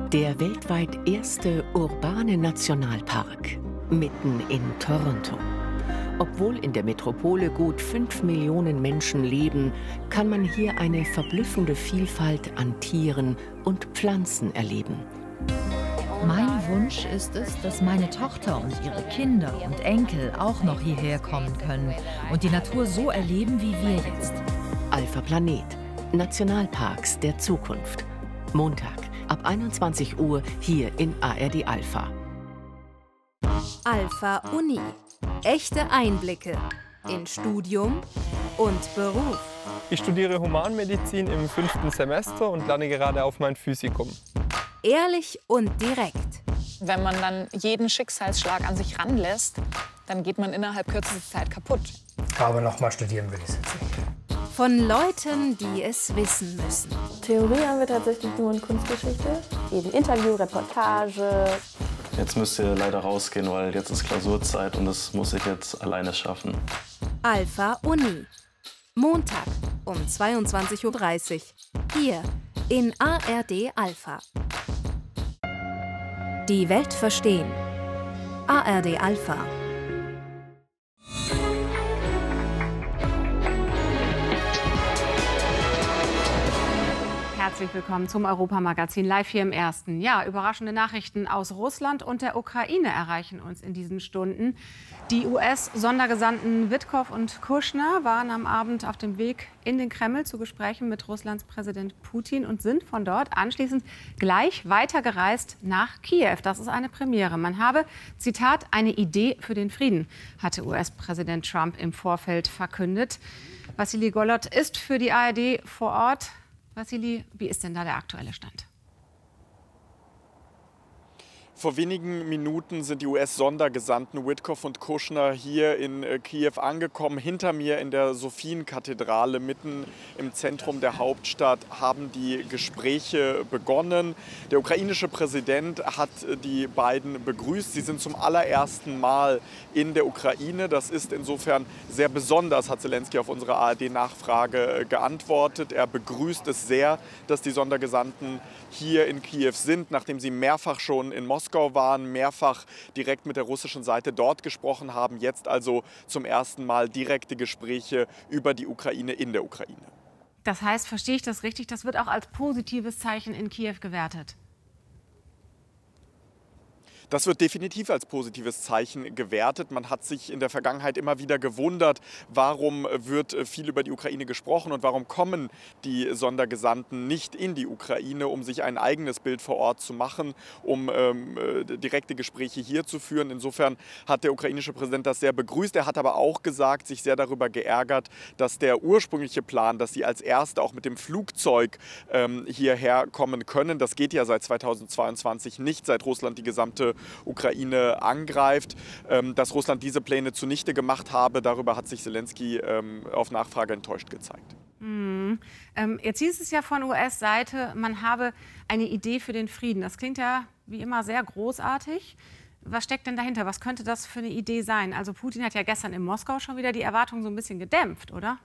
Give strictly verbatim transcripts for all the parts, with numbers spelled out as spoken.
Der weltweit erste urbane Nationalpark mitten in Toronto. Obwohl in der Metropole gut fünf Millionen Menschen leben, kann man hier eine verblüffende Vielfalt an Tieren und Pflanzen erleben. Mein Wunsch ist es, dass meine Tochter und ihre Kinder und Enkel auch noch hierher kommen können und die Natur so erleben wie wir jetzt. Alpha Planet, Nationalparks der Zukunft. Montag ab einundzwanzig Uhr hier in A R D Alpha. Alpha Uni. Echte Einblicke in Studium und Beruf. Ich studiere Humanmedizin im fünften Semester und lerne gerade auf mein Physikum. Ehrlich und direkt. Wenn man dann jeden Schicksalsschlag an sich ranlässt, dann geht man innerhalb kürzester Zeit kaputt. Aber noch mal studieren will ich es jetzt nicht. Von Leuten, die es wissen müssen. Theorie haben wir tatsächlich nur in Kunstgeschichte. Eben Interview, Reportage. Jetzt müsst ihr leider rausgehen, weil jetzt ist Klausurzeit und das muss ich jetzt alleine schaffen. Alpha Uni. Montag um zweiundzwanzig Uhr dreißig. Hier in A R D Alpha. Die Welt verstehen. A R D Alpha. Herzlich willkommen zum Europamagazin live hier im Ersten. Ja, überraschende Nachrichten aus Russland und der Ukraine erreichen uns in diesen Stunden. Die U S-Sondergesandten Witkow und Kushner waren am Abend auf dem Weg in den Kreml zu Gesprächen mit Russlands Präsident Putin und sind von dort anschließend gleich weitergereist nach Kiew. Das ist eine Premiere. Man habe, Zitat, eine Idee für den Frieden, hatte U S-Präsident Trump im Vorfeld verkündet. Wassili Golod ist für die A R D vor Ort. Wassili, wie ist denn da der aktuelle Stand? Vor wenigen Minuten sind die U S-Sondergesandten Witkow und Kushner hier in Kiew angekommen. Hinter mir in der Sophienkathedrale, mitten im Zentrum der Hauptstadt, haben die Gespräche begonnen. Der ukrainische Präsident hat die beiden begrüßt. Sie sind zum allerersten Mal in der Ukraine. Das ist insofern sehr besonders, hat Zelensky auf unsere A R D-Nachfrage geantwortet. Er begrüßt es sehr, dass die Sondergesandten hier in Kiew sind, nachdem sie mehrfach schon in Moskau waren, mehrfach direkt mit der russischen Seite dort gesprochen haben. Jetzt also zum ersten Mal direkte Gespräche über die Ukraine in der Ukraine. Das heißt, verstehe ich das richtig, das wird auch als positives Zeichen in Kiew gewertet? Das wird definitiv als positives Zeichen gewertet. Man hat sich in der Vergangenheit immer wieder gewundert, warum wird viel über die Ukraine gesprochen und warum kommen die Sondergesandten nicht in die Ukraine, um sich ein eigenes Bild vor Ort zu machen, um ähm, direkte Gespräche hier zu führen. Insofern hat der ukrainische Präsident das sehr begrüßt. Er hat aber auch gesagt, sich sehr darüber geärgert, dass der ursprüngliche Plan, dass sie als Erste auch mit dem Flugzeug ähm, hierher kommen können, das geht ja seit zweitausendzweiundzwanzig nicht, seit Russland die gesamte Ukraine angreift, ähm, dass Russland diese Pläne zunichte gemacht habe. Darüber hat sich Zelensky ähm, auf Nachfrage enttäuscht gezeigt. Mhm. Ähm, jetzt hieß es ja von U S-Seite, man habe eine Idee für den Frieden. Das klingt ja wie immer sehr großartig. Was steckt denn dahinter? Was könnte das für eine Idee sein? Also Putin hat ja gestern in Moskau schon wieder die Erwartungen so ein bisschen gedämpft, oder?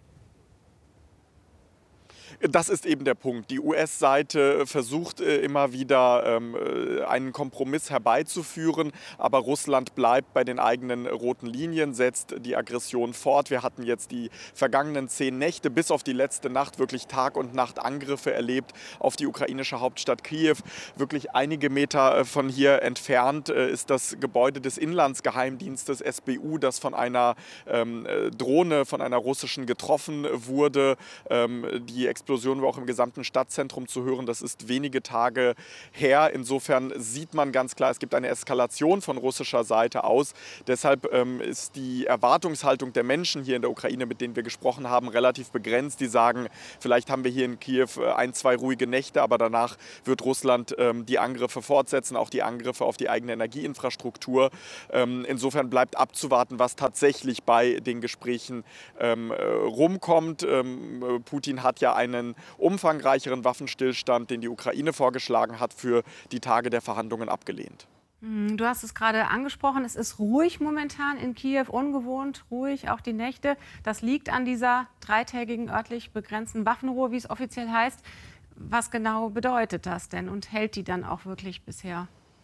Das ist eben der Punkt. Die U S-Seite versucht äh, immer wieder ähm, einen Kompromiss herbeizuführen, aber Russland bleibt bei den eigenen roten Linien, setzt die Aggression fort. Wir hatten jetzt die vergangenen zehn Nächte bis auf die letzte Nacht wirklich Tag und Nacht Angriffe erlebt auf die ukrainische Hauptstadt Kiew. Wirklich einige Meter von hier entfernt äh, ist das Gebäude des Inlandsgeheimdienstes S B U, das von einer ähm, Drohne, von einer russischen getroffen wurde. Ähm, die Explosion war auch im gesamten Stadtzentrum zu hören. Das ist wenige Tage her. Insofern sieht man ganz klar, es gibt eine Eskalation von russischer Seite aus. Deshalb ähm, ist die Erwartungshaltung der Menschen hier in der Ukraine, mit denen wir gesprochen haben, relativ begrenzt. Die sagen, vielleicht haben wir hier in Kiew ein, zwei ruhige Nächte, aber danach wird Russland ähm, die Angriffe fortsetzen, auch die Angriffe auf die eigene Energieinfrastruktur. Ähm, insofern bleibt abzuwarten, was tatsächlich bei den Gesprächen ähm, rumkommt. Ähm, Putin hat ja einen umfangreicheren Waffenstillstand, den die Ukraine vorgeschlagen hat, für die Tage der Verhandlungen abgelehnt. Du hast es gerade angesprochen, es ist ruhig momentan in Kiew, ungewohnt ruhig, auch die Nächte. Das liegt an dieser dreitägigen örtlich begrenzten Waffenruhe, wie es offiziell heißt. was genau bedeutet das denn und hält die dann auch wirklich bisher?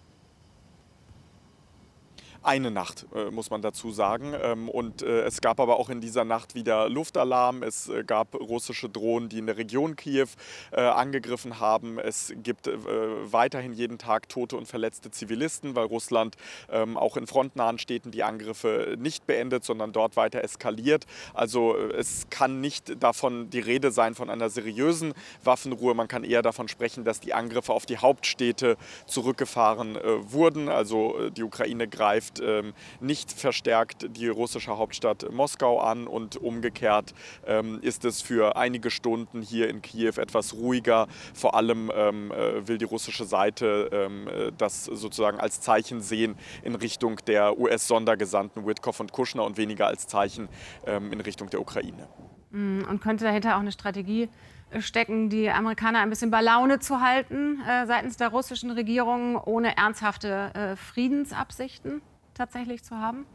Eine Nacht, äh, muss man dazu sagen. Ähm, und äh, es gab aber auch in dieser Nacht wieder Luftalarm. Es äh, gab russische Drohnen, die in der Region Kiew äh, angegriffen haben. Es gibt äh, weiterhin jeden Tag tote und verletzte Zivilisten, weil Russland ähm, auch in frontnahen Städten die Angriffe nicht beendet, sondern dort weiter eskaliert. Also äh, es kann nicht davon die Rede sein von einer seriösen Waffenruhe. Man kann eher davon sprechen, dass die Angriffe auf die Hauptstädte zurückgefahren äh, wurden. Also äh, die Ukraine greift Ähm, nicht verstärkt die russische Hauptstadt Moskau an und umgekehrt ähm, ist es für einige Stunden hier in Kiew etwas ruhiger. Vor allem ähm, äh, will die russische Seite ähm, das sozusagen als Zeichen sehen in Richtung der U S-Sondergesandten Witkoff und Kushner und weniger als Zeichen ähm, in Richtung der Ukraine. Und könnte dahinter auch eine Strategie stecken, die Amerikaner ein bisschen bei Laune zu halten äh, seitens der russischen Regierung, ohne ernsthafte äh, Friedensabsichten tatsächlich zu haben?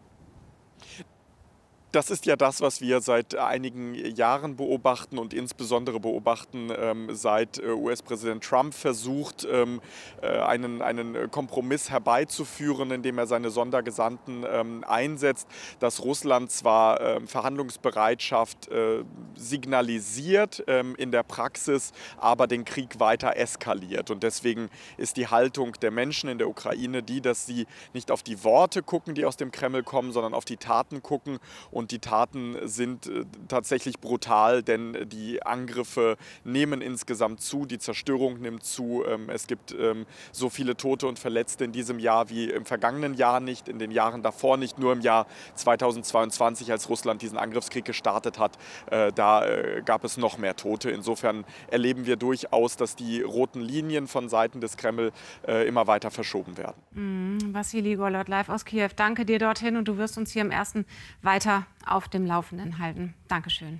Das ist ja das, was wir seit einigen Jahren beobachten und insbesondere beobachten, ähm, seit äh, U S-Präsident Trump versucht, ähm, äh, einen, einen Kompromiss herbeizuführen, indem er seine Sondergesandten ähm, einsetzt, dass Russland zwar ähm, Verhandlungsbereitschaft äh, signalisiert ähm, in der Praxis, aber den Krieg weiter eskaliert. Und deswegen ist die Haltung der Menschen in der Ukraine die, dass sie nicht auf die Worte gucken, die aus dem Kreml kommen, sondern auf die Taten gucken. Und die Taten sind äh, tatsächlich brutal, denn die Angriffe nehmen insgesamt zu, die Zerstörung nimmt zu. Ähm, es gibt ähm, so viele Tote und Verletzte in diesem Jahr wie im vergangenen Jahr nicht, in den Jahren davor nicht. Nur im Jahr zweitausendzweiundzwanzig, als Russland diesen Angriffskrieg gestartet hat, äh, da äh, gab es noch mehr Tote. Insofern erleben wir durchaus, dass die roten Linien von Seiten des Kreml äh, immer weiter verschoben werden. Mm, Wassili Golod, live aus Kiew. Danke dir dorthin und du wirst uns hier im Ersten weiter auf dem Laufenden halten. Dankeschön.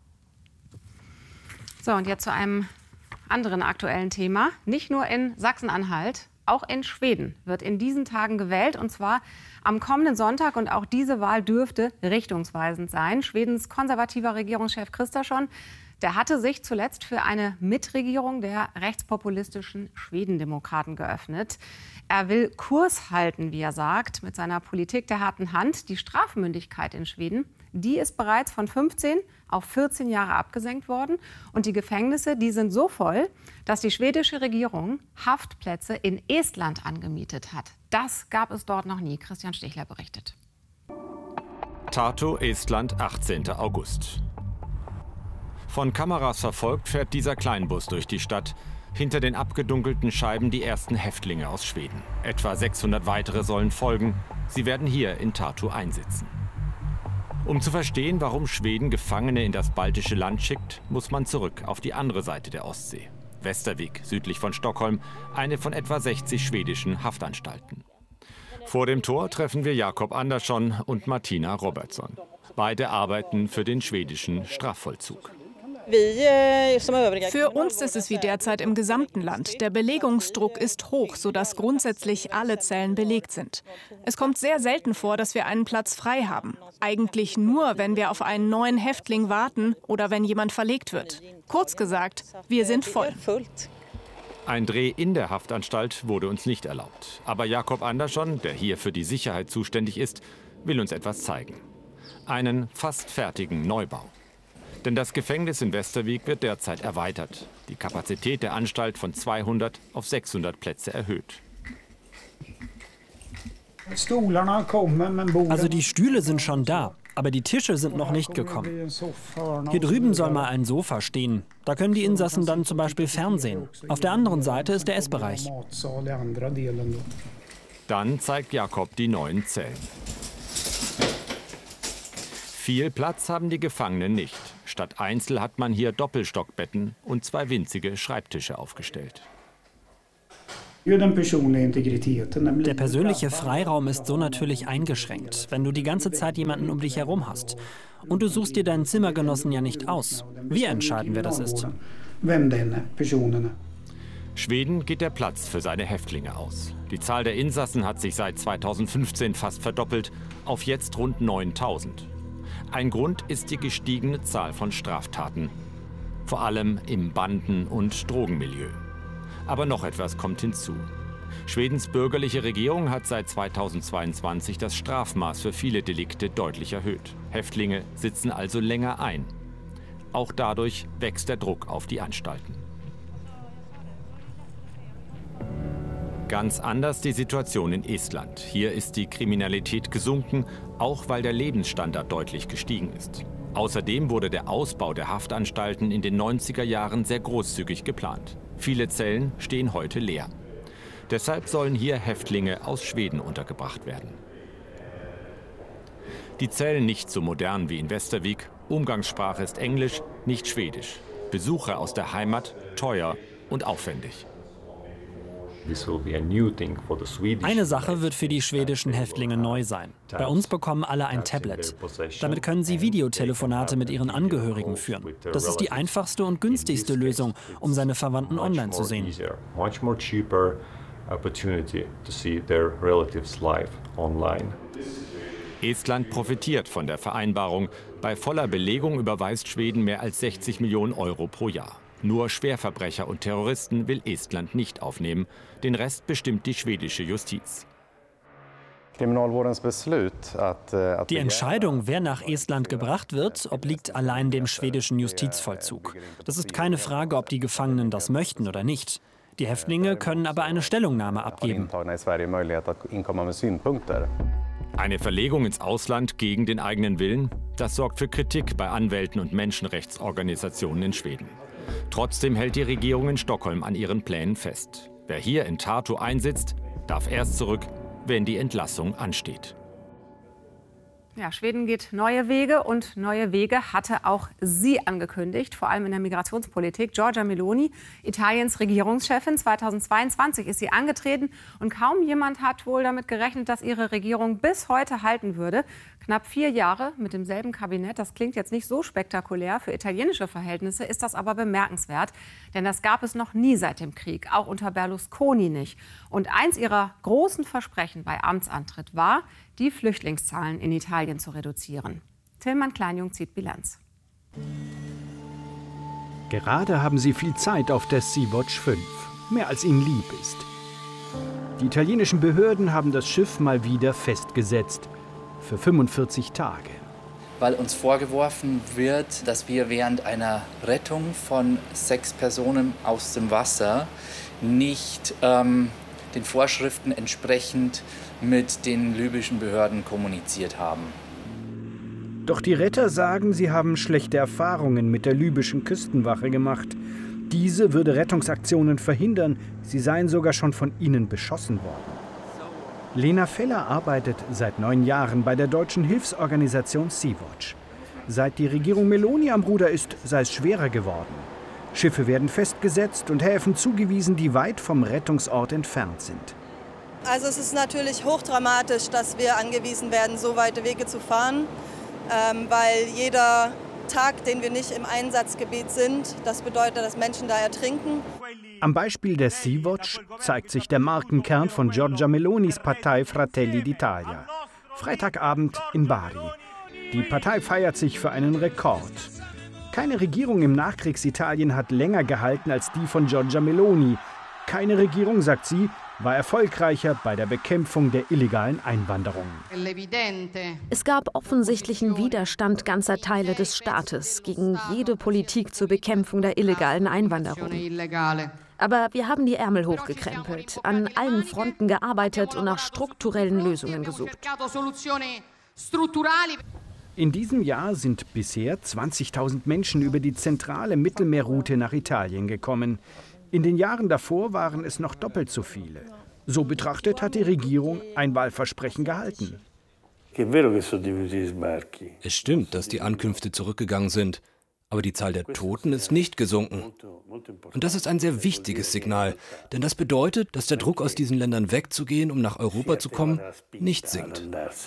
So, und jetzt zu einem anderen aktuellen Thema. Nicht nur in Sachsen-Anhalt, auch in Schweden wird in diesen Tagen gewählt, und zwar am kommenden Sonntag. Und auch diese Wahl dürfte richtungsweisend sein. Schwedens konservativer Regierungschef Kristersson, der hatte sich zuletzt für eine Mitregierung der rechtspopulistischen Schwedendemokraten geöffnet. Er will Kurs halten, wie er sagt, mit seiner Politik der harten Hand. Die Strafmündigkeit in Schweden, die ist bereits von fünfzehn auf vierzehn Jahre abgesenkt worden. Und die Gefängnisse, die sind so voll, dass die schwedische Regierung Haftplätze in Estland angemietet hat. Das gab es dort noch nie. Christian Stichler berichtet. Tartu, Estland, achtzehnter August. Von Kameras verfolgt fährt dieser Kleinbus durch die Stadt. Hinter den abgedunkelten Scheiben die ersten Häftlinge aus Schweden. Etwa sechshundert weitere sollen folgen. Sie werden hier in Tartu einsitzen. Um zu verstehen, warum Schweden Gefangene in das baltische Land schickt, muss man zurück auf die andere Seite der Ostsee. Västervik, südlich von Stockholm, eine von etwa sechzig schwedischen Haftanstalten. Vor dem Tor treffen wir Jakob Andersson und Martina Robertsson. Beide arbeiten für den schwedischen Strafvollzug. Für uns ist es wie derzeit im gesamten Land. Der Belegungsdruck ist hoch, sodass grundsätzlich alle Zellen belegt sind. Es kommt sehr selten vor, dass wir einen Platz frei haben. Eigentlich nur, wenn wir auf einen neuen Häftling warten oder wenn jemand verlegt wird. Kurz gesagt, wir sind voll. Ein Dreh in der Haftanstalt wurde uns nicht erlaubt. Aber Jakob Andersson, der hier für die Sicherheit zuständig ist, will uns etwas zeigen. Einen fast fertigen Neubau. Denn das Gefängnis in Västervik wird derzeit erweitert. Die Kapazität der Anstalt von zweihundert auf sechshundert Plätze erhöht. Also die Stühle sind schon da, aber die Tische sind noch nicht gekommen. Hier drüben soll mal ein Sofa stehen. Da können die Insassen dann zum Beispiel fernsehen. Auf der anderen Seite ist der Essbereich. Dann zeigt Jakob die neuen Zellen. Viel Platz haben die Gefangenen nicht. Statt Einzel hat man hier Doppelstockbetten und zwei winzige Schreibtische aufgestellt. Der persönliche Freiraum ist so natürlich eingeschränkt, wenn du die ganze Zeit jemanden um dich herum hast. Und du suchst dir deinen Zimmergenossen ja nicht aus. Wir entscheiden, wer das ist. Schweden geht der Platz für seine Häftlinge aus. Die Zahl der Insassen hat sich seit zweitausendfünfzehn fast verdoppelt, auf jetzt rund neuntausend. Ein Grund ist die gestiegene Zahl von Straftaten. vor allem im Banden- und Drogenmilieu. Aber noch etwas kommt hinzu. Schwedens bürgerliche Regierung hat seit zweitausendzweiundzwanzig das Strafmaß für viele Delikte deutlich erhöht. Häftlinge sitzen also länger ein. Auch dadurch wächst der Druck auf die Anstalten. Ganz anders die Situation in Estland. Hier ist die Kriminalität gesunken, auch weil der Lebensstandard deutlich gestiegen ist. Außerdem wurde der Ausbau der Haftanstalten in den neunziger Jahren sehr großzügig geplant. Viele Zellen stehen heute leer. Deshalb sollen hier Häftlinge aus Schweden untergebracht werden. Die Zellen nicht so modern wie in Västervik. Umgangssprache ist Englisch, nicht Schwedisch. Besucher aus der Heimat teuer und aufwendig. Eine Sache wird für die schwedischen Häftlinge neu sein. Bei uns bekommen alle ein Tablet. Damit können sie Videotelefonate mit ihren Angehörigen führen. Das ist die einfachste und günstigste Lösung, um seine Verwandten online zu sehen. Estland profitiert von der Vereinbarung. Bei voller Belegung überweist Schweden mehr als sechzig Millionen Euro pro Jahr. Nur Schwerverbrecher und Terroristen will Estland nicht aufnehmen. Den Rest bestimmt die schwedische Justiz. Die Entscheidung, wer nach Estland gebracht wird, obliegt allein dem schwedischen Justizvollzug. Das ist keine Frage, ob die Gefangenen das möchten oder nicht. Die Häftlinge können aber eine Stellungnahme abgeben. Eine Verlegung ins Ausland gegen den eigenen Willen? Das sorgt für Kritik bei Anwälten und Menschenrechtsorganisationen in Schweden. Trotzdem hält die Regierung in Stockholm an ihren Plänen fest. Wer hier in Tartu einsitzt, darf erst zurück, wenn die Entlassung ansteht. Ja, Schweden geht neue Wege und neue Wege hatte auch sie angekündigt, vor allem in der Migrationspolitik. Giorgia Meloni, Italiens Regierungschefin, zweitausendzweiundzwanzig ist sie angetreten und kaum jemand hat wohl damit gerechnet, dass ihre Regierung bis heute halten würde. Knapp vier Jahre mit demselben Kabinett, das klingt jetzt nicht so spektakulär. Für italienische Verhältnisse ist das aber bemerkenswert, denn das gab es noch nie seit dem Krieg, auch unter Berlusconi nicht. Und eins ihrer großen Versprechen bei Amtsantritt war, die Flüchtlingszahlen in Italien zu reduzieren. Tillmann Kleinjung zieht Bilanz. Gerade haben sie viel Zeit auf der Sea-Watch fünf, mehr als ihnen lieb ist. Die italienischen Behörden haben das Schiff mal wieder festgesetzt, für fünfundvierzig Tage. Weil uns vorgeworfen wird, dass wir während einer Rettung von sechs Personen aus dem Wasser nicht ähm, den Vorschriften entsprechend mit den libyschen Behörden kommuniziert haben. Doch die Retter sagen, sie haben schlechte Erfahrungen mit der libyschen Küstenwache gemacht. Diese würde Rettungsaktionen verhindern, sie seien sogar schon von ihnen beschossen worden. Lena Feller arbeitet seit neun Jahren bei der deutschen Hilfsorganisation Sea-Watch. Seit die Regierung Meloni am Ruder ist, sei es schwerer geworden. Schiffe werden festgesetzt und Häfen zugewiesen, die weit vom Rettungsort entfernt sind. Also es ist natürlich hochdramatisch, dass wir angewiesen werden, so weite Wege zu fahren, ähm, weil jeder Tag, den wir nicht im Einsatzgebiet sind, das bedeutet, dass Menschen da ertrinken. Am Beispiel der Sea-Watch zeigt sich der Markenkern von Giorgia Melonis Partei Fratelli d'Italia. Freitagabend in Bari. Die Partei feiert sich für einen Rekord. Keine Regierung im Nachkriegsitalien hat länger gehalten als die von Giorgia Meloni. Keine Regierung, sagt sie, war erfolgreicher bei der Bekämpfung der illegalen Einwanderung. Es gab offensichtlichen Widerstand ganzer Teile des Staates gegen jede Politik zur Bekämpfung der illegalen Einwanderung. Aber wir haben die Ärmel hochgekrempelt, an allen Fronten gearbeitet und nach strukturellen Lösungen gesucht. In diesem Jahr sind bisher zwanzigtausend Menschen über die zentrale Mittelmeerroute nach Italien gekommen. In den Jahren davor waren es noch doppelt so viele. So betrachtet hat die Regierung ein Wahlversprechen gehalten. Es stimmt, dass die Ankünfte zurückgegangen sind. Aber die Zahl der Toten ist nicht gesunken. Und das ist ein sehr wichtiges Signal, denn das bedeutet, dass der Druck aus diesen Ländern wegzugehen, um nach Europa zu kommen, nicht sinkt.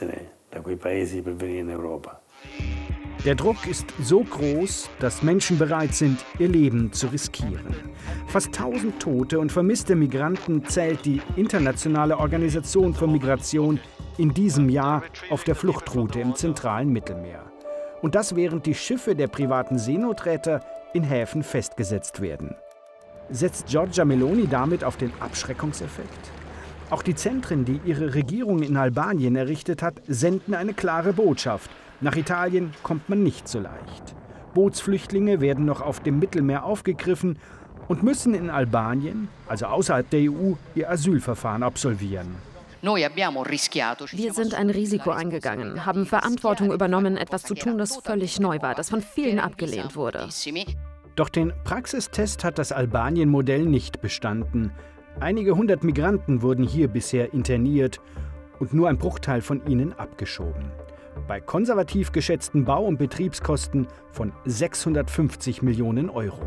Der Druck ist so groß, dass Menschen bereit sind, ihr Leben zu riskieren. Fast tausend Tote und vermisste Migranten zählt die Internationale Organisation für Migration in diesem Jahr auf der Fluchtroute im zentralen Mittelmeer. Und das während die Schiffe der privaten Seenotretter in Häfen festgesetzt werden. Setzt Giorgia Meloni damit auf den Abschreckungseffekt? Auch die Zentren, die ihre Regierung in Albanien errichtet hat, senden eine klare Botschaft. Nach Italien kommt man nicht so leicht. Bootsflüchtlinge werden noch auf dem Mittelmeer aufgegriffen und müssen in Albanien, also außerhalb der E U, ihr Asylverfahren absolvieren. Wir sind ein Risiko eingegangen, haben Verantwortung übernommen, etwas zu tun, das völlig neu war, das von vielen abgelehnt wurde. Doch den Praxistest hat das Albanien-Modell nicht bestanden. Einige hundert Migranten wurden hier bisher interniert und nur ein Bruchteil von ihnen abgeschoben. Bei konservativ geschätzten Bau- und Betriebskosten von sechshundertfünfzig Millionen Euro.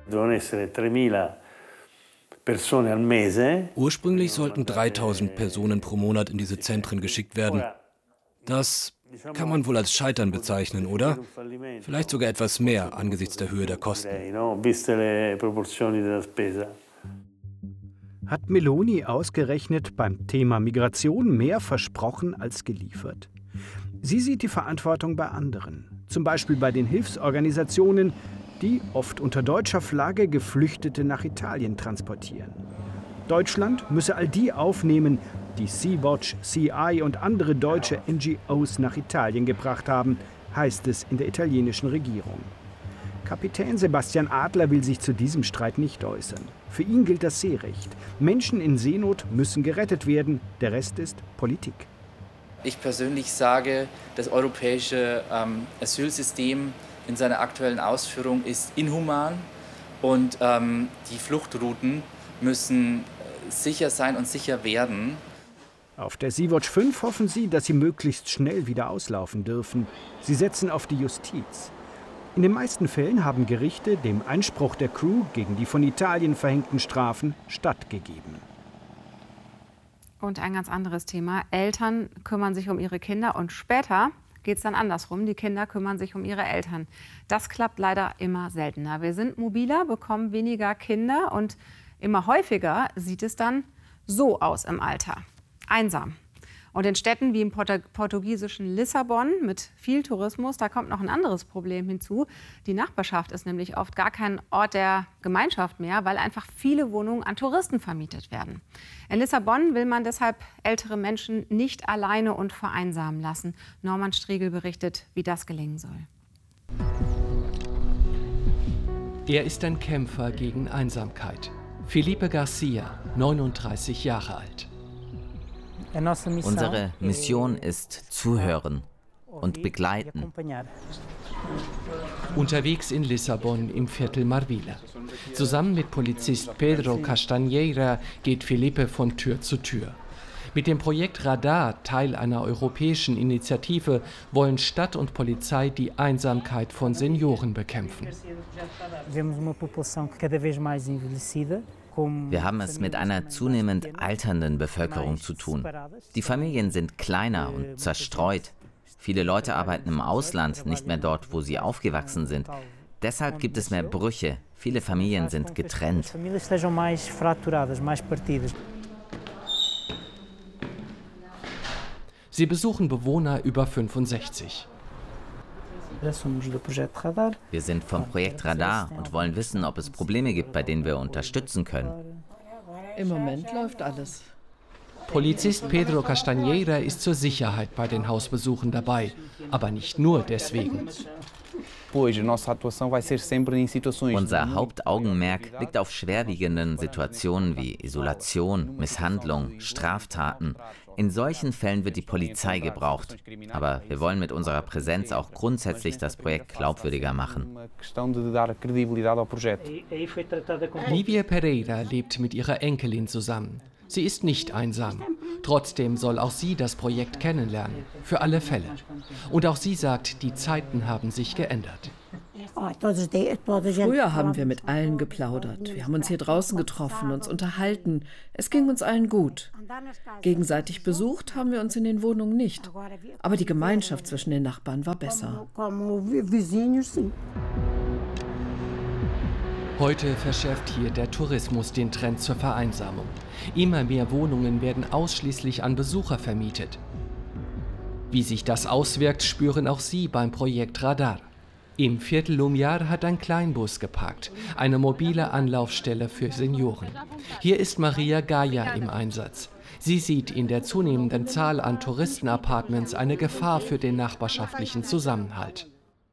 Ursprünglich sollten dreitausend Personen pro Monat in diese Zentren geschickt werden. Das kann man wohl als Scheitern bezeichnen, oder? Vielleicht sogar etwas mehr angesichts der Höhe der Kosten. Hat Meloni ausgerechnet beim Thema Migration mehr versprochen als geliefert? Sie sieht die Verantwortung bei anderen, zum Beispiel bei den Hilfsorganisationen, die oft unter deutscher Flagge Geflüchtete nach Italien transportieren. Deutschland müsse all die aufnehmen, die Sea-Watch, Sea Eye und andere deutsche N G Os nach Italien gebracht haben, heißt es in der italienischen Regierung. Kapitän Sebastian Adler will sich zu diesem Streit nicht äußern. Für ihn gilt das Seerecht. Menschen in Seenot müssen gerettet werden, der Rest ist Politik. Ich persönlich sage, das europäische ähm, Asylsystem in seiner aktuellen Ausführung ist inhuman und ähm, die Fluchtrouten müssen sicher sein und sicher werden. Auf der Sea-Watch fünf hoffen sie, dass sie möglichst schnell wieder auslaufen dürfen. Sie setzen auf die Justiz. In den meisten Fällen haben Gerichte dem Einspruch der Crew gegen die von Italien verhängten Strafen stattgegeben. Und ein ganz anderes Thema. Eltern kümmern sich um ihre Kinder und später geht es dann andersrum. Die Kinder kümmern sich um ihre Eltern. Das klappt leider immer seltener. Wir sind mobiler, bekommen weniger Kinder und immer häufiger sieht es dann so aus im Alter. Einsam. Und in Städten wie im portugiesischen Lissabon mit viel Tourismus, da kommt noch ein anderes Problem hinzu. Die Nachbarschaft ist nämlich oft gar kein Ort der Gemeinschaft mehr, weil einfach viele Wohnungen an Touristen vermietet werden. In Lissabon will man deshalb ältere Menschen nicht alleine und vereinsamen lassen. Norman Striegel berichtet, wie das gelingen soll. Er ist ein Kämpfer gegen Einsamkeit. Felipe Garcia, neununddreißig Jahre alt. Unsere Mission ist zuhören und begleiten. Unterwegs in Lissabon im Viertel Marvila. Zusammen mit Polizist Pedro Castañeira geht Felipe von Tür zu Tür. Mit dem Projekt Radar, Teil einer europäischen Initiative, wollen Stadt und Polizei die Einsamkeit von Senioren bekämpfen. Wir haben es mit einer zunehmend alternden Bevölkerung zu tun. Die Familien sind kleiner und zerstreut. Viele Leute arbeiten im Ausland, nicht mehr dort, wo sie aufgewachsen sind. Deshalb gibt es mehr Brüche. Viele Familien sind getrennt. Sie besuchen Bewohner über fünfundsechzig. Wir sind vom Projekt Radar und wollen wissen, ob es Probleme gibt, bei denen wir unterstützen können. Im Moment läuft alles. Polizist Pedro Castañeira ist zur Sicherheit bei den Hausbesuchen dabei, aber nicht nur deswegen. Unser Hauptaugenmerk liegt auf schwerwiegenden Situationen wie Isolation, Misshandlung, Straftaten. In solchen Fällen wird die Polizei gebraucht. Aber wir wollen mit unserer Präsenz auch grundsätzlich das Projekt glaubwürdiger machen. Livia Pereira lebt mit ihrer Enkelin zusammen. Sie ist nicht einsam. Trotzdem soll auch sie das Projekt kennenlernen. Für alle Fälle. Und auch sie sagt, die Zeiten haben sich geändert. Früher haben wir mit allen geplaudert. Wir haben uns hier draußen getroffen, uns unterhalten. Es ging uns allen gut. Gegenseitig besucht haben wir uns in den Wohnungen nicht. Aber die Gemeinschaft zwischen den Nachbarn war besser. Heute verschärft hier der Tourismus den Trend zur Vereinsamung. Immer mehr Wohnungen werden ausschließlich an Besucher vermietet. Wie sich das auswirkt, spüren auch sie beim Projekt Radar. Im Viertel Lumiar hat ein Kleinbus geparkt, eine mobile Anlaufstelle für Senioren. Hier ist Maria Gaia im Einsatz. Sie sieht in der zunehmenden Zahl an Touristenapartments eine Gefahr für den nachbarschaftlichen Zusammenhalt.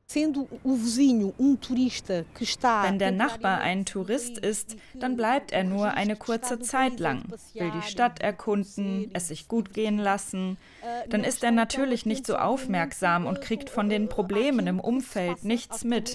Wenn der Nachbar ein Tourist ist, dann bleibt er nur eine kurze Zeit lang, will die Stadt erkunden, es sich gut gehen lassen. Dann ist er natürlich nicht so aufmerksam und kriegt von den Problemen im Umfeld nichts mit.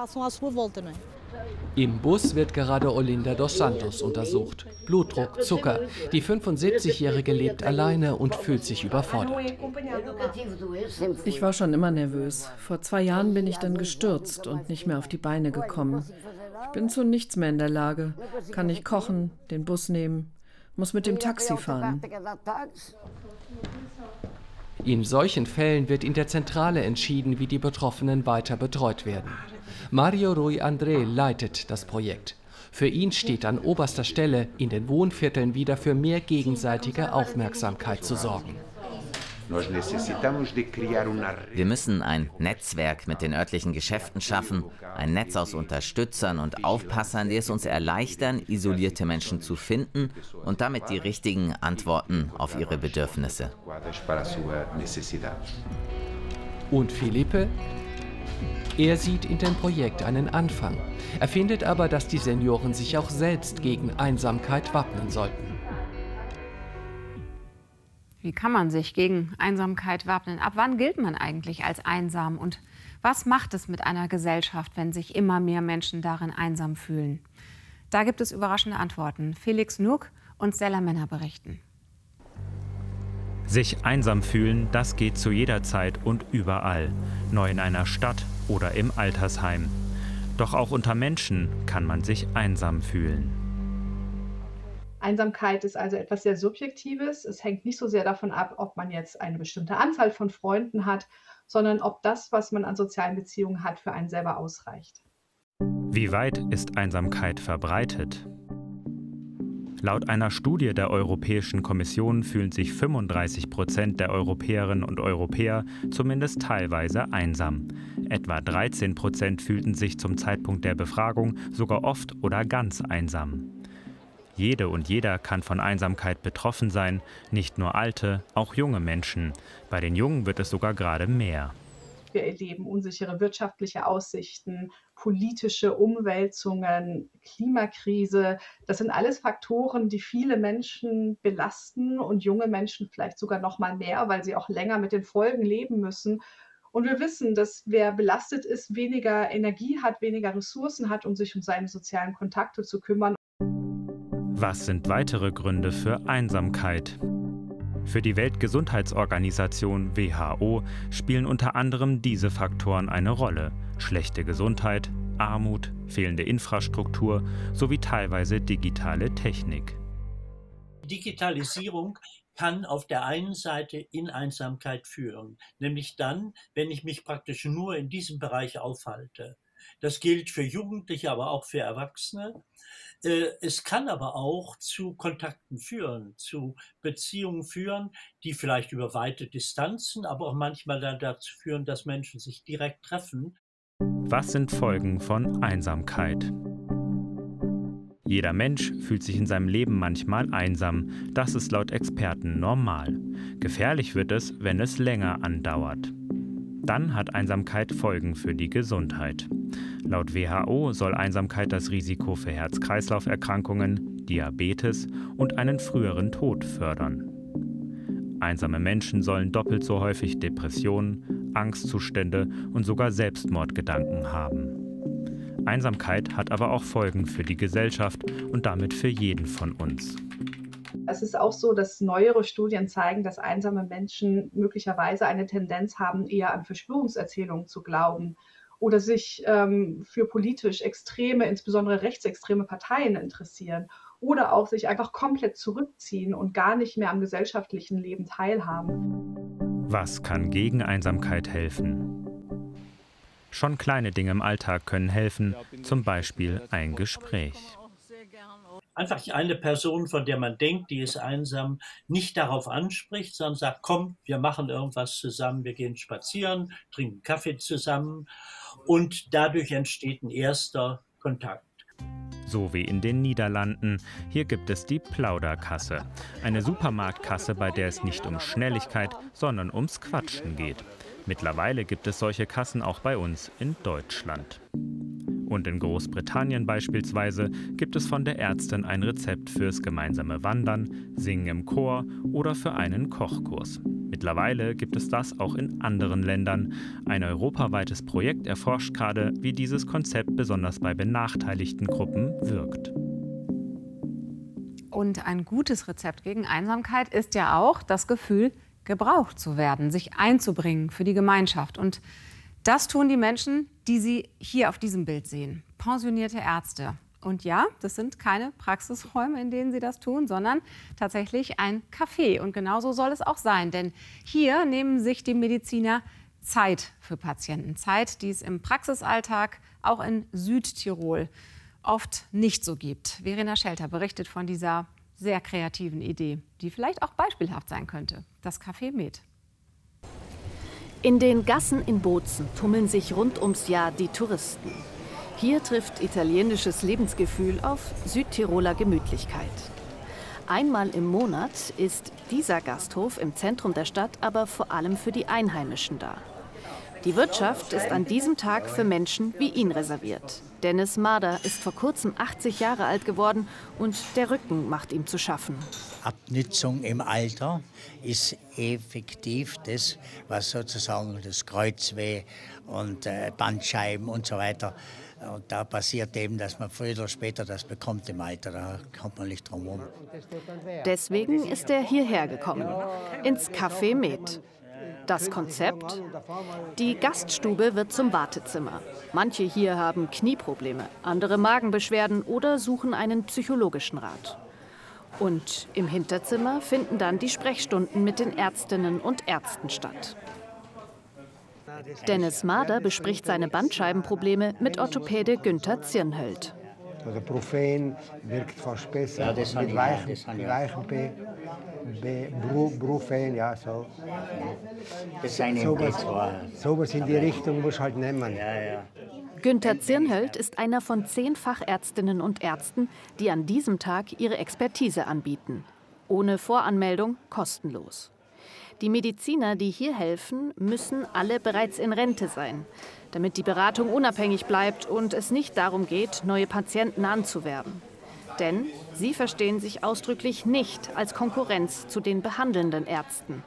Im Bus wird gerade Olinda dos Santos untersucht. Blutdruck, Zucker. Die fünfundsiebzigjährige lebt alleine und fühlt sich überfordert. Ich war schon immer nervös. Vor zwei Jahren bin ich dann gestürzt und nicht mehr auf die Beine gekommen. Ich bin zu nichts mehr in der Lage. Kann nicht kochen, den Bus nehmen, muss mit dem Taxi fahren. In solchen Fällen wird in der Zentrale entschieden, wie die Betroffenen weiter betreut werden. Mario Rui André leitet das Projekt. Für ihn steht an oberster Stelle, in den Wohnvierteln wieder für mehr gegenseitige Aufmerksamkeit zu sorgen. Wir müssen ein Netzwerk mit den örtlichen Geschäften schaffen, ein Netz aus Unterstützern und Aufpassern, die es uns erleichtern, isolierte Menschen zu finden und damit die richtigen Antworten auf ihre Bedürfnisse. Und Felipe? Er sieht in dem Projekt einen Anfang. Er findet aber, dass die Senioren sich auch selbst gegen Einsamkeit wappnen sollten. Wie kann man sich gegen Einsamkeit wappnen? Ab wann gilt man eigentlich als einsam? Und was macht es mit einer Gesellschaft, wenn sich immer mehr Menschen darin einsam fühlen? Da gibt es überraschende Antworten. Felix Nuck und Stella Männer berichten. Sich einsam fühlen, das geht zu jeder Zeit und überall. Neu in einer Stadt oder im Altersheim. Doch auch unter Menschen kann man sich einsam fühlen. Einsamkeit ist also etwas sehr Subjektives. Es hängt nicht so sehr davon ab, ob man jetzt eine bestimmte Anzahl von Freunden hat, sondern ob das, was man an sozialen Beziehungen hat, für einen selber ausreicht. Wie weit ist Einsamkeit verbreitet? Laut einer Studie der Europäischen Kommission fühlen sich fünfunddreißig Prozent der Europäerinnen und Europäer zumindest teilweise einsam. Etwa dreizehn Prozent fühlten sich zum Zeitpunkt der Befragung sogar oft oder ganz einsam. Jede und jeder kann von Einsamkeit betroffen sein, nicht nur alte, auch junge Menschen. Bei den Jungen wird es sogar gerade mehr. Wir erleben unsichere wirtschaftliche Aussichten, politische Umwälzungen, Klimakrise. Das sind alles Faktoren, die viele Menschen belasten und junge Menschen vielleicht sogar noch mal mehr, weil sie auch länger mit den Folgen leben müssen. Und wir wissen, dass wer belastet ist, weniger Energie hat, weniger Ressourcen hat, um sich um seine sozialen Kontakte zu kümmern. Was sind weitere Gründe für Einsamkeit? Für die Weltgesundheitsorganisation W H O spielen unter anderem diese Faktoren eine Rolle: schlechte Gesundheit, Armut, fehlende Infrastruktur sowie teilweise digitale Technik. Digitalisierung kann auf der einen Seite in Einsamkeit führen, nämlich dann, wenn ich mich praktisch nur in diesem Bereich aufhalte. Das gilt für Jugendliche, aber auch für Erwachsene. Es kann aber auch zu Kontakten führen, zu Beziehungen führen, die vielleicht über weite Distanzen, aber auch manchmal dann dazu führen, dass Menschen sich direkt treffen. Was sind Folgen von Einsamkeit? Jeder Mensch fühlt sich in seinem Leben manchmal einsam. Das ist laut Experten normal. Gefährlich wird es, wenn es länger andauert. Dann hat Einsamkeit Folgen für die Gesundheit. Laut W H O soll Einsamkeit das Risiko für Herz-Kreislauf-Erkrankungen, Diabetes und einen früheren Tod fördern. Einsame Menschen sollen doppelt so häufig Depressionen, Angstzustände und sogar Selbstmordgedanken haben. Einsamkeit hat aber auch Folgen für die Gesellschaft und damit für jeden von uns. Es ist auch so, dass neuere Studien zeigen, dass einsame Menschen möglicherweise eine Tendenz haben, eher an Verschwörungserzählungen zu glauben oder sich ähm, für politisch extreme, insbesondere rechtsextreme Parteien interessieren oder auch sich einfach komplett zurückziehen und gar nicht mehr am gesellschaftlichen Leben teilhaben. Was kann gegen Einsamkeit helfen? Schon kleine Dinge im Alltag können helfen, zum Beispiel ein Gespräch. einfach eine Person, von der man denkt, die ist einsam, nicht darauf anspricht, sondern sagt, komm, wir machen irgendwas zusammen, wir gehen spazieren, trinken Kaffee zusammen und dadurch entsteht ein erster Kontakt. So wie in den Niederlanden. Hier gibt es die Plauderkasse. Eine Supermarktkasse, bei der es nicht um Schnelligkeit, sondern ums Quatschen geht. Mittlerweile gibt es solche Kassen auch bei uns in Deutschland. Und in Großbritannien beispielsweise gibt es von der Ärztin ein Rezept fürs gemeinsame Wandern, Singen im Chor oder für einen Kochkurs. Mittlerweile gibt es das auch in anderen Ländern. Ein europaweites Projekt erforscht gerade, wie dieses Konzept besonders bei benachteiligten Gruppen wirkt. Und ein gutes Rezept gegen Einsamkeit ist ja auch das Gefühl, gebraucht zu werden, sich einzubringen für die Gemeinschaft. Und das tun die Menschen, die Sie hier auf diesem Bild sehen. Pensionierte Ärzte. Und ja, das sind keine Praxisräume, in denen sie das tun, sondern tatsächlich ein Café. Und genauso soll es auch sein. Denn hier nehmen sich die Mediziner Zeit für Patienten. Zeit, die es im Praxisalltag auch in Südtirol oft nicht so gibt. Verena Schelter berichtet von dieser sehr kreativen Idee, die vielleicht auch beispielhaft sein könnte. Das Café Med. In den Gassen in Bozen tummeln sich rund ums Jahr die Touristen. Hier trifft italienisches Lebensgefühl auf Südtiroler Gemütlichkeit. Einmal im Monat ist dieser Gasthof im Zentrum der Stadt aber vor allem für die Einheimischen da. Die Wirtschaft ist an diesem Tag für Menschen wie ihn reserviert. Dennis Mader ist vor kurzem achtzig Jahre alt geworden und der Rücken macht ihm zu schaffen. Abnützung im Alter ist effektiv das, was sozusagen das Kreuzweh und äh, Bandscheiben und so weiter. Und da passiert eben, dass man früher oder später das bekommt im Alter. Da kommt man nicht drum herum. Deswegen ist er hierher gekommen, ins Café Med. Das Konzept? Die Gaststube wird zum Wartezimmer. Manche hier haben Knieprobleme, andere Magenbeschwerden oder suchen einen psychologischen Rat. Und im Hinterzimmer finden dann die Sprechstunden mit den Ärztinnen und Ärzten statt. Dennis Mader bespricht seine Bandscheibenprobleme mit Orthopäde Günther Zirnhöld. Also Brufen wirkt fast besser. Ja, das mit ich, weichem, das mit weichem B, B, Bru, Brufen, ja so. Das sind sowas, sowas in die Richtung muss halt nehmen. Ja, ja. Günther Zirnhöld ist einer von zehn Fachärztinnen und Ärzten, die an diesem Tag ihre Expertise anbieten. Ohne Voranmeldung, kostenlos. Die Mediziner, die hier helfen, müssen alle bereits in Rente sein, damit die Beratung unabhängig bleibt und es nicht darum geht, neue Patienten anzuwerben. Denn sie verstehen sich ausdrücklich nicht als Konkurrenz zu den behandelnden Ärzten.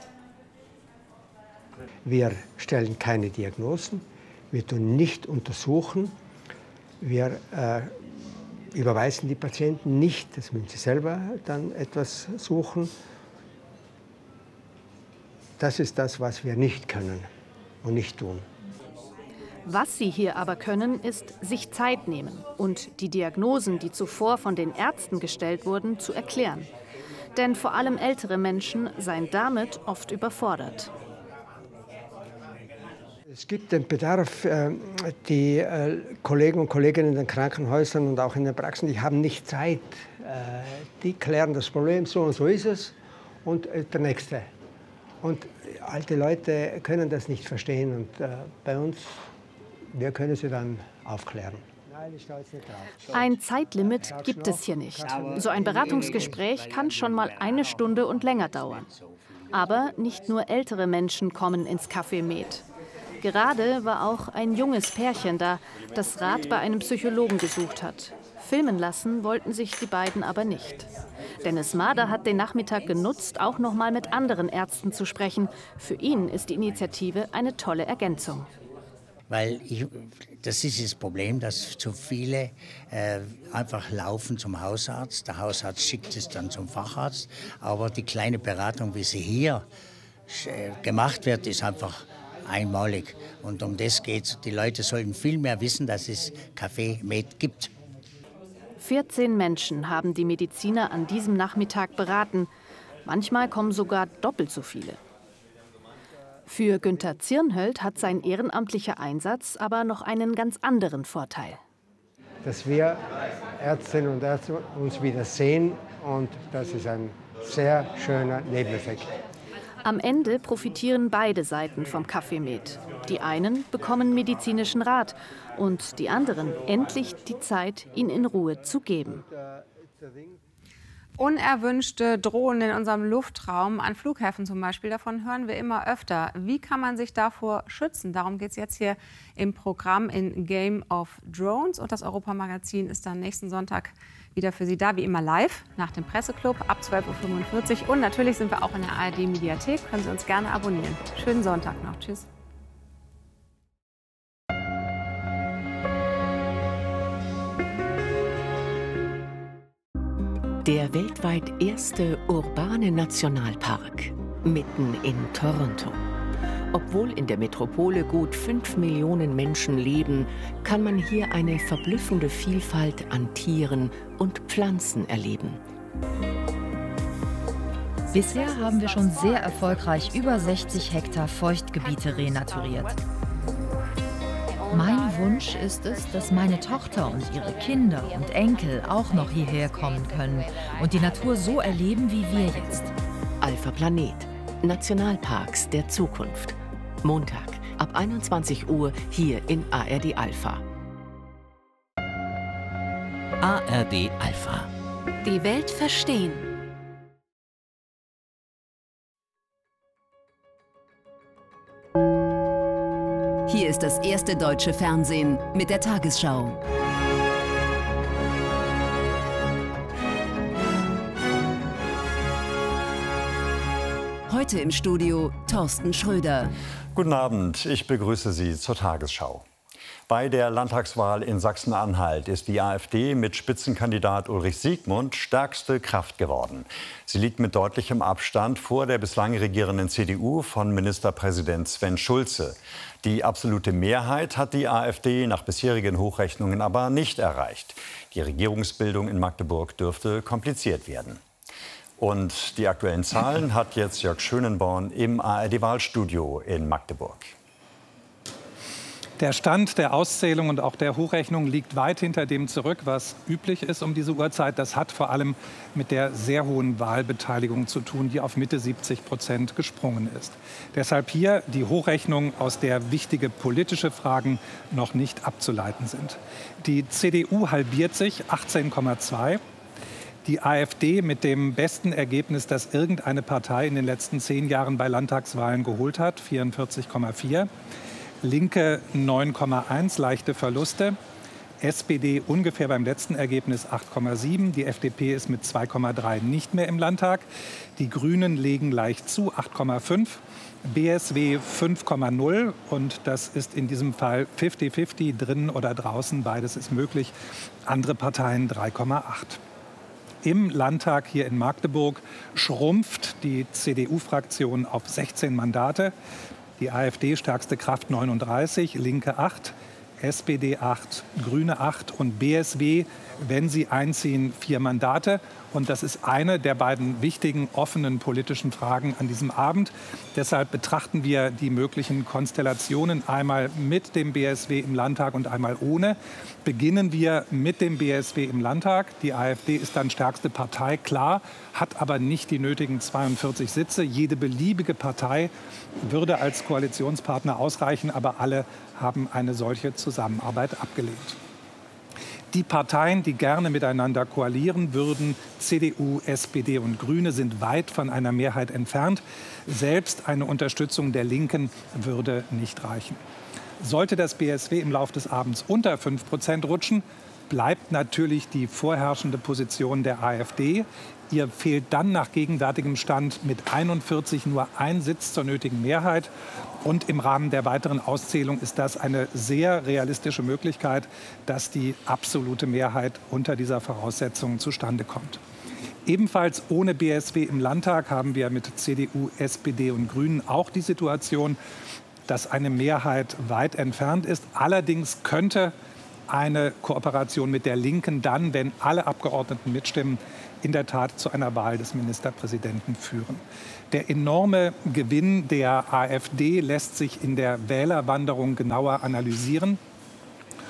Wir stellen keine Diagnosen, wir tun nicht untersuchen, wir äh, überweisen die Patienten nicht, das müssen sie selber dann etwas suchen. Das ist das, was wir nicht können und nicht tun. Was sie hier aber können, ist sich Zeit nehmen und die Diagnosen, die zuvor von den Ärzten gestellt wurden, zu erklären. Denn vor allem ältere Menschen seien damit oft überfordert. Es gibt den Bedarf, die Kollegen und Kolleginnen in den Krankenhäusern und auch in den Praxen, die haben nicht Zeit. Die klären das Problem, so und so ist es, und der Nächste. Und alte Leute können das nicht verstehen und äh, bei uns, wir können sie dann aufklären. Ein Zeitlimit gibt es hier nicht. So ein Beratungsgespräch kann schon mal eine Stunde und länger dauern. Aber nicht nur ältere Menschen kommen ins Café Med. Gerade war auch ein junges Pärchen da, das Rat bei einem Psychologen gesucht hat. Filmen lassen wollten sich die beiden aber nicht. Dennis Mader hat den Nachmittag genutzt, auch noch mal mit anderen Ärzten zu sprechen. Für ihn ist die Initiative eine tolle Ergänzung. Weil ich, das ist das Problem, dass zu viele äh, einfach laufen zum Hausarzt. Der Hausarzt schickt es dann zum Facharzt. Aber die kleine Beratung, wie sie hier äh, gemacht wird, ist einfach einmalig. Und um das geht es. Die Leute sollten viel mehr wissen, dass es Café Med gibt. vierzehn Menschen haben die Mediziner an diesem Nachmittag beraten. Manchmal kommen sogar doppelt so viele. Für Günther Zirnhöld hat sein ehrenamtlicher Einsatz aber noch einen ganz anderen Vorteil. Dass wir Ärztinnen und Ärzte uns wieder sehen. Und das ist ein sehr schöner Nebeneffekt. Am Ende profitieren beide Seiten vom Kaffeemed. Die einen bekommen medizinischen Rat und die anderen endlich die Zeit, ihn in Ruhe zu geben. Unerwünschte Drohnen in unserem Luftraum, an Flughäfen zum Beispiel, davon hören wir immer öfter. Wie kann man sich davor schützen? Darum geht es jetzt hier im Programm in Game of Drones. Und das Europa-Magazin ist dann nächsten Sonntag wieder für Sie da, wie immer live, nach dem Presseclub ab zwölf Uhr fünfundvierzig. Und natürlich sind wir auch in der A R D-Mediathek. Können Sie uns gerne abonnieren. Schönen Sonntag noch. Tschüss. Der weltweit erste urbane Nationalpark mitten in Toronto. Obwohl in der Metropole gut fünf Millionen Menschen leben, kann man hier eine verblüffende Vielfalt an Tieren und Pflanzen erleben. Bisher haben wir schon sehr erfolgreich über sechzig Hektar Feuchtgebiete renaturiert. Mein Wunsch ist es, dass meine Tochter und ihre Kinder und Enkel auch noch hierher kommen können und die Natur so erleben wie wir jetzt. Alpha Planet. Nationalparks der Zukunft. Montag ab einundzwanzig Uhr hier in A R D Alpha. A R D Alpha. Die Welt verstehen. Hier ist das erste deutsche Fernsehen mit der Tagesschau. Heute im Studio Thorsten Schröder. Guten Abend, ich begrüße Sie zur Tagesschau. Bei der Landtagswahl in Sachsen-Anhalt ist die AfD mit Spitzenkandidat Ulrich Siegmund stärkste Kraft geworden. Sie liegt mit deutlichem Abstand vor der bislang regierenden C D U von Ministerpräsident Sven Schulze. Die absolute Mehrheit hat die AfD nach bisherigen Hochrechnungen aber nicht erreicht. Die Regierungsbildung in Magdeburg dürfte kompliziert werden. Und die aktuellen Zahlen hat jetzt Jörg Schönenborn im A R D-Wahlstudio in Magdeburg. Der Stand der Auszählung und auch der Hochrechnung liegt weit hinter dem zurück, was üblich ist um diese Uhrzeit. Das hat vor allem mit der sehr hohen Wahlbeteiligung zu tun, die auf Mitte siebzig Prozent gesprungen ist. Deshalb hier die Hochrechnung, aus der wichtige politische Fragen noch nicht abzuleiten sind. Die C D U halbiert sich, achtzehn Komma zwei. Die AfD mit dem besten Ergebnis, das irgendeine Partei in den letzten zehn Jahren bei Landtagswahlen geholt hat, vierundvierzig Komma vier. Linke neun Komma eins, leichte Verluste. S P D ungefähr beim letzten Ergebnis acht Komma sieben. Die F D P ist mit zwei Komma drei nicht mehr im Landtag. Die Grünen legen leicht zu, acht Komma fünf. B S W fünf Komma null. Und das ist in diesem Fall fünfzig fünfzig, drinnen oder draußen. Beides ist möglich. Andere Parteien drei Komma acht. Im Landtag hier in Magdeburg schrumpft die C D U-Fraktion auf sechzehn Mandate. Die AfD stärkste Kraft neununddreißig, Linke acht, S P D acht, Grüne acht und B S W, wenn sie einziehen, vier Mandate. Und das ist eine der beiden wichtigen offenen politischen Fragen an diesem Abend. Deshalb betrachten wir die möglichen Konstellationen einmal mit dem B S W im Landtag und einmal ohne. Beginnen wir mit dem B S W im Landtag. Die AfD ist dann stärkste Partei, klar, hat aber nicht die nötigen zweiundvierzig Sitze. Jede beliebige Partei würde als Koalitionspartner ausreichen, aber alle haben eine solche Zusammenarbeit abgelehnt. Die Parteien, die gerne miteinander koalieren würden, C D U, S P D und Grüne, sind weit von einer Mehrheit entfernt. Selbst eine Unterstützung der Linken würde nicht reichen. Sollte das B S W im Laufe des Abends unter fünf Prozent rutschen, bleibt natürlich die vorherrschende Position der AfD. Ihr fehlt dann nach gegenwärtigem Stand mit einundvierzig nur ein Sitz zur nötigen Mehrheit. Und im Rahmen der weiteren Auszählung ist das eine sehr realistische Möglichkeit, dass die absolute Mehrheit unter dieser Voraussetzung zustande kommt. Ebenfalls ohne B S W im Landtag haben wir mit C D U, S P D und Grünen auch die Situation, dass eine Mehrheit weit entfernt ist. Allerdings könnte eine Kooperation mit der Linken dann, wenn alle Abgeordneten mitstimmen, in der Tat zu einer Wahl des Ministerpräsidenten führen. Der enorme Gewinn der AfD lässt sich in der Wählerwanderung genauer analysieren.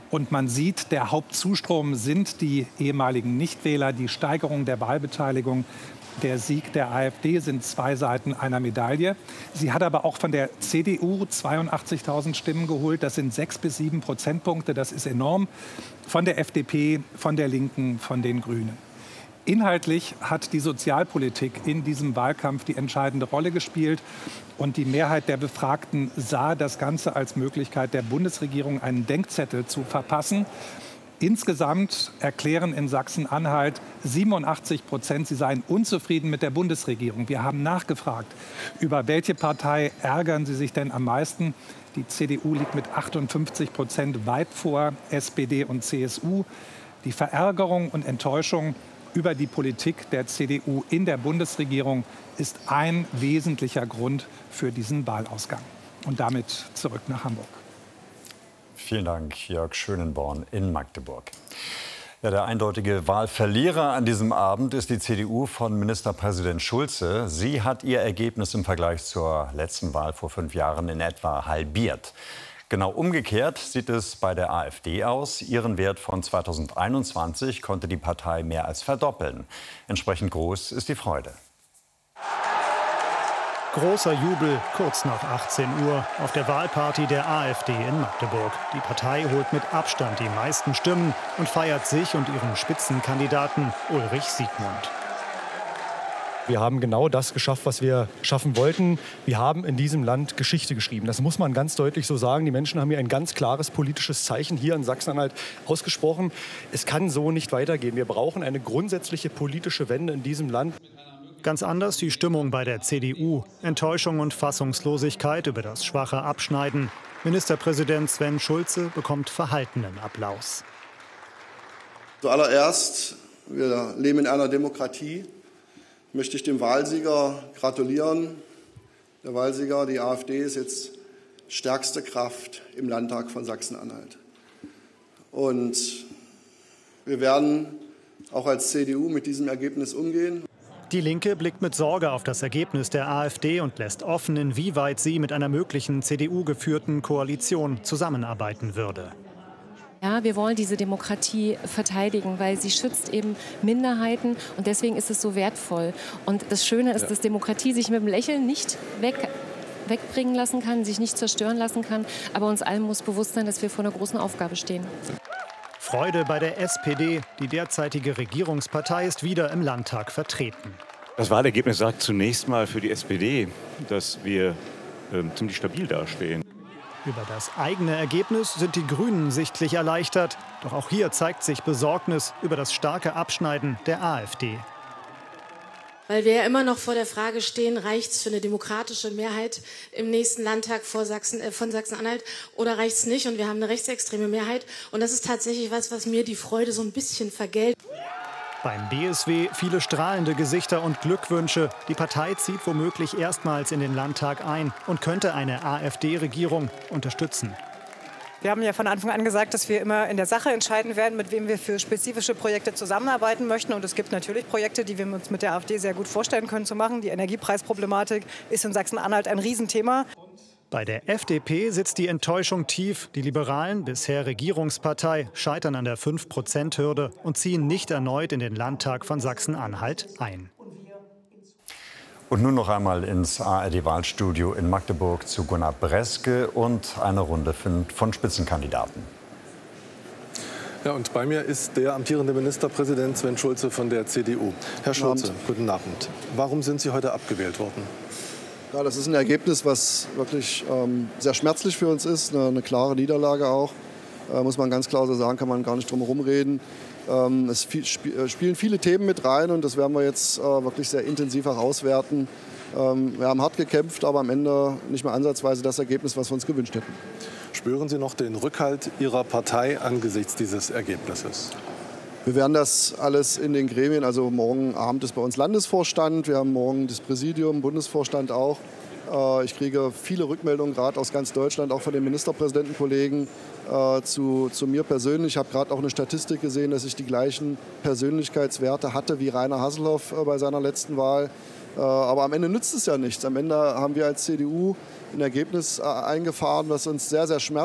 Und man sieht, der Hauptzustrom sind die ehemaligen Nichtwähler, die Steigerung der Wahlbeteiligung. Der Sieg der AfD sind zwei Seiten einer Medaille. Sie hat aber auch von der C D U zweiundachtzigtausend Stimmen geholt. Das sind sechs bis sieben Prozentpunkte. Das ist enorm. Von der F D P, von der Linken, von den Grünen. Inhaltlich hat die Sozialpolitik in diesem Wahlkampf die entscheidende Rolle gespielt. Und die Mehrheit der Befragten sah das Ganze als Möglichkeit der Bundesregierung, einen Denkzettel zu verpassen. Insgesamt erklären in Sachsen-Anhalt siebenundachtzig Prozent, sie seien unzufrieden mit der Bundesregierung. Wir haben nachgefragt, über welche Partei ärgern sie sich denn am meisten. Die C D U liegt mit achtundfünfzig Prozent weit vor S P D und C S U. Die Verärgerung und Enttäuschung über die Politik der C D U in der Bundesregierung ist ein wesentlicher Grund für diesen Wahlausgang. Und damit zurück nach Hamburg. Vielen Dank, Jörg Schönenborn in Magdeburg. Ja, der eindeutige Wahlverlierer an diesem Abend ist die C D U von Ministerpräsident Schulze. Sie hat ihr Ergebnis im Vergleich zur letzten Wahl vor fünf Jahren in etwa halbiert. Genau umgekehrt sieht es bei der AfD aus. Ihren Wert von zweitausendeinundzwanzig konnte die Partei mehr als verdoppeln. Entsprechend groß ist die Freude. Großer Jubel kurz nach achtzehn Uhr auf der Wahlparty der AfD in Magdeburg. Die Partei holt mit Abstand die meisten Stimmen und feiert sich und ihren Spitzenkandidaten Ulrich Siegmund. Wir haben genau das geschafft, was wir schaffen wollten. Wir haben in diesem Land Geschichte geschrieben. Das muss man ganz deutlich so sagen. Die Menschen haben hier ein ganz klares politisches Zeichen hier in Sachsen-Anhalt ausgesprochen. Es kann so nicht weitergehen. Wir brauchen eine grundsätzliche politische Wende in diesem Land. Ganz anders die Stimmung bei der C D U. Enttäuschung und Fassungslosigkeit über das schwache Abschneiden. Ministerpräsident Sven Schulze bekommt verhaltenen Applaus. Zuallererst, wir leben in einer Demokratie. Möchte ich dem Wahlsieger gratulieren. Der Wahlsieger, die AfD, ist jetzt stärkste Kraft im Landtag von Sachsen-Anhalt. Und wir werden auch als C D U mit diesem Ergebnis umgehen. Die Linke blickt mit Sorge auf das Ergebnis der AfD und lässt offen, inwieweit sie mit einer möglichen C D U-geführten Koalition zusammenarbeiten würde. Ja, wir wollen diese Demokratie verteidigen, weil sie schützt eben Minderheiten und deswegen ist es so wertvoll. Und das Schöne ist, dass Demokratie sich mit dem Lächeln nicht weg, wegbringen lassen kann, sich nicht zerstören lassen kann. Aber uns allen muss bewusst sein, dass wir vor einer großen Aufgabe stehen. Freude bei der S P D. Die derzeitige Regierungspartei ist wieder im Landtag vertreten. Das Wahlergebnis sagt zunächst mal für die S P D, dass wir äh, ziemlich stabil dastehen. Über das eigene Ergebnis sind die Grünen sichtlich erleichtert. Doch auch hier zeigt sich Besorgnis über das starke Abschneiden der AfD. Weil wir ja immer noch vor der Frage stehen, reicht es für eine demokratische Mehrheit im nächsten Landtag vor Sachsen, äh, von Sachsen-Anhalt oder reicht es nicht? Und wir haben eine rechtsextreme Mehrheit. Und das ist tatsächlich was, was mir die Freude so ein bisschen vergällt. Beim B S W viele strahlende Gesichter und Glückwünsche. Die Partei zieht womöglich erstmals in den Landtag ein und könnte eine AfD-Regierung unterstützen. Wir haben ja von Anfang an gesagt, dass wir immer in der Sache entscheiden werden, mit wem wir für spezifische Projekte zusammenarbeiten möchten. Und es gibt natürlich Projekte, die wir uns mit der AfD sehr gut vorstellen können zu machen. Die Energiepreisproblematik ist in Sachsen-Anhalt ein Riesenthema. Bei der F D P sitzt die Enttäuschung tief. Die Liberalen, bisher Regierungspartei, scheitern an der fünf Prozent Hürde und ziehen nicht erneut in den Landtag von Sachsen-Anhalt ein. Und nun noch einmal ins A R D-Wahlstudio in Magdeburg zu Gunnar Breske und eine Runde von Spitzenkandidaten. Ja, und bei mir ist der amtierende Ministerpräsident Sven Schulze von der C D U. Herr Schulze, guten Abend. Warum sind Sie heute abgewählt worden? Ja, das ist ein Ergebnis, was wirklich ähm, sehr schmerzlich für uns ist. Eine, eine klare Niederlage auch, äh, muss man ganz klar so sagen, kann man gar nicht drum herum reden. Ähm, es viel, sp spielen viele Themen mit rein und das werden wir jetzt äh, wirklich sehr intensiv auch auswerten. Ähm, wir haben hart gekämpft, aber am Ende nicht mehr ansatzweise das Ergebnis, was wir uns gewünscht hätten. Spüren Sie noch den Rückhalt Ihrer Partei angesichts dieses Ergebnisses? Wir werden das alles in den Gremien, also morgen Abend ist bei uns Landesvorstand, wir haben morgen das Präsidium, Bundesvorstand auch. Ich kriege viele Rückmeldungen, gerade aus ganz Deutschland, auch von den Ministerpräsidentenkollegen zu, zu mir persönlich. Ich habe gerade auch eine Statistik gesehen, dass ich die gleichen Persönlichkeitswerte hatte wie Rainer Haselhoff bei seiner letzten Wahl. Aber am Ende nützt es ja nichts. Am Ende haben wir als C D U ein Ergebnis eingefahren, was uns sehr, sehr schmerzt.